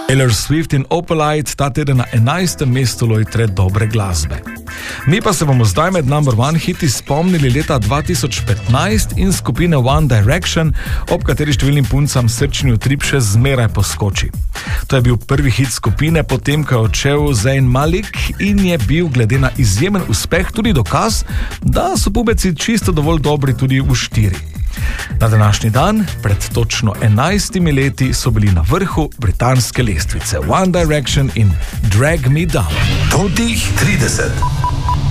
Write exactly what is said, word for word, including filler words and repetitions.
Taylor Swift in Opalite ta teden na enajstem mestu lojtre dobre glasbe. Mi pa se bomo zdaj med number one hiti spomnili leta dva tisoč petnajst in skupine One Direction, ob kateri številnim puncam srčni utrip še zmeraj poskoči. To je bil prvi hit skupine, potem ko je odšel Zayn Malik in je bil glede na izjemen uspeh tudi dokaz, da so pubeci čisto dovolj dobri tudi v štiri. Na današnji dan, pred točno enajstimi leti, so bili na vrhu britanske lestvice One Direction in Drag Me Down. Top trideset.